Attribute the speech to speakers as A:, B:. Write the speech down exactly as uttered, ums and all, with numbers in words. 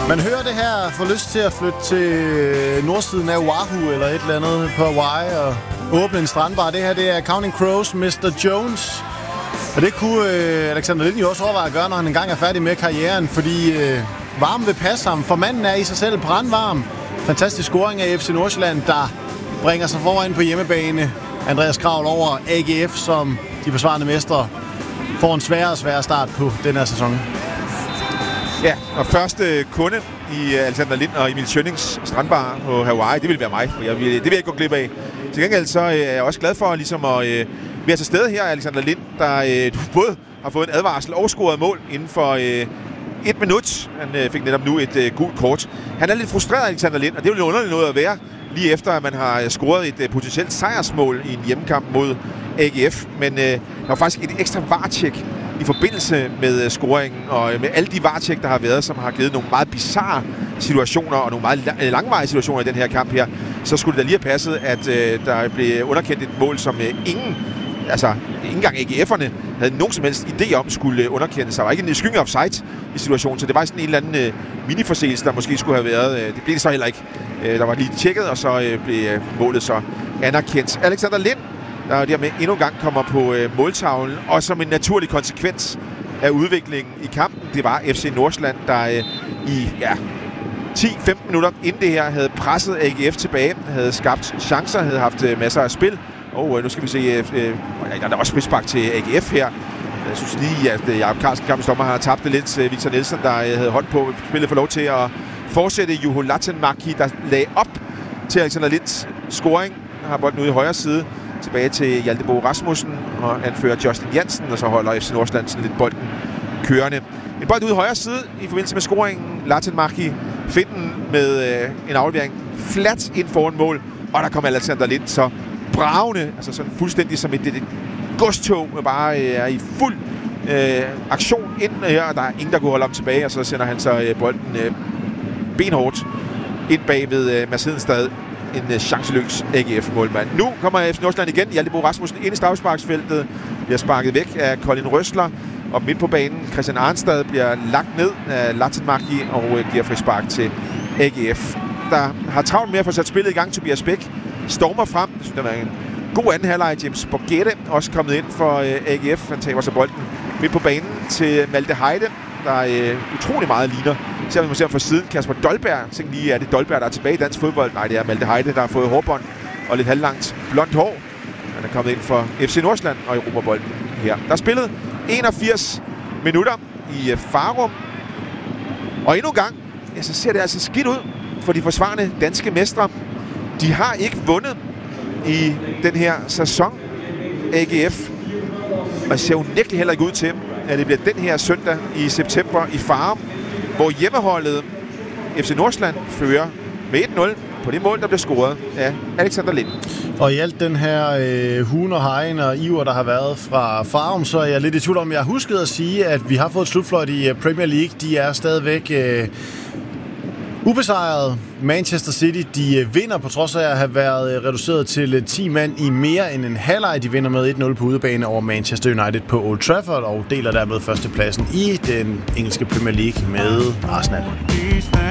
A: Man hører det her, får lyst til at flytte til nordsiden af Oahu eller et eller andet på Hawaii og åbne en strandbar. Det her, det er Counting Crows, mister Jones. Og det kunne øh, Alexander Lind jo også overveje at gøre, når han engang er færdig med karrieren, fordi øh, varmen vil passe ham, for manden er i sig selv brandvarm. Fantastisk scoring af F C Nordsjælland, der bringer sig foran på hjemmebane. Andreas Kravl over A G F, som de forsvarende mestre får en sværere og sværere start på den her sæson.
B: Ja, og første kunde i Alexander Lind og Emil Schønnings strandbar på Hawaii, det vil være mig, for jeg vil, det vil jeg ikke gå glip af. Til gengæld så er jeg også glad for ligesom at øh, være til stede her, Alexander Lind, der øh, både har fået en advarsel og scoret mål inden for øh, et minut. Han øh, fik netop nu et øh, gult kort. Han er lidt frustreret, Alexander Lind, og det er jo underligt noget at være, lige efter at man har scoret et øh, potentielt sejrsmål i en hjemmekamp mod A G F. Men øh, der var faktisk et ekstra VAR-tjek i forbindelse med scoringen, og med alle de VAR-tjek, der har været, som har givet nogle meget bizarre situationer og nogle meget langvarige situationer i den her kamp her, så skulle det da lige have passet, at øh, der blev underkendt et mål, som øh, ingen, altså ikke engang A G F'erne havde nogen som helst idé om skulle underkendes. Der var ikke en skygge offside i situationen, så det var sådan en eller anden øh, mini-forseelse, der måske skulle have været. Øh, det blev det så heller ikke. Øh, der var lige tjekket, og så øh, blev øh, målet så anerkendt. Alexander Lind, der dermed endnu en gang kommer på øh, måltavlen, og som en naturlig konsekvens af udviklingen i kampen, det var F C Nordsjælland, der øh, i ja, ti til femten minutter inden det her havde presset A G F tilbage, havde skabt chancer, havde haft øh, masser af spil. Og øh, nu skal vi se, øh, øh, der er også frispark til A G F her. Jeg synes lige, at øh, Jakob Carlsen, kampens dommer, har tabt det lidt. Øh, Victor Nielsen, der øh, havde holdt på spillet, for lov til at fortsætte. Juho Latenmaki, der lagde op til Alexander Linds scoring, har bolden ude i højre side. Tilbage til Hjalte Bo Rasmussen og anfører Justin Jansen, og så holder F C Nordsjælland sådan lidt bolden kørende. En bold ude i højre side i forbindelse med scoringen. Latenmaki finder den med øh, en aflevering flat ind foran mål, og der kommer Alexander Lind så bravende, altså sådan fuldstændig som et, et, et godstog, med bare øh, er i fuld øh, aktion ind her, og der er ingen, der kunne holde ham tilbage, og så sender han så øh, bolden øh, benhårdt ind bag ved øh, Mercedesstad. En uh, chanceløs A G F-målmand. Nu kommer F C Nordsjælland igen. Hjalte Bo Rasmussen ind i straffesparksfeltet. Bliver sparket væk af Colin Røsler. Og midt på banen, Christian Arnstad bliver lagt ned af Latenmaki og uh, giver frispark til A G F. Der har travlt med at få sat spillet i gang. Tobias Bæk stormer frem. Jeg synes, det var en god anden halvleg. James Borgette også kommet ind for uh, A G F. Han taber så bolden midt på banen til Malte Heide, der uh, utrolig meget ligner. Så vi må se om fra siden. Kasper Dolberg. Tænk lige, er det Dolberg, der er tilbage i dansk fodbold? Nej, det er Malte Heide, der har fået hårbånd og lidt halvlangt blondt hår. Han er kommet ind for F C Nordsjælland og Europabolden her. Der er spillet enogfirs minutter i Farum. Og endnu en gang, ja, så ser det altså skidt ud for de forsvarende danske mestre. De har ikke vundet i den her sæson, A G F. Og det ser jo nægteligt heller ikke ud til, at det bliver den her søndag i september i Farum, hvor hjemmeholdet F C Nordsjælland fører med et nul på det mål, der blev scoret af Alexander Lind.
A: Og i alt den her øh, hun og hegn og iver, der har været fra Farum, så er jeg lidt i tvivl om, jeg har husket at sige, at vi har fået et slutfløjt i Premier League. De er stadigvæk øh, ubesejret. Manchester City, de øh, vinder på trods af at have været øh, reduceret til øh, ti mand i mere end en halvleg. De vinder med et nul på udebane over Manchester United på Old Trafford og deler dermed førstepladsen i den engelske Premier League med Arsenal.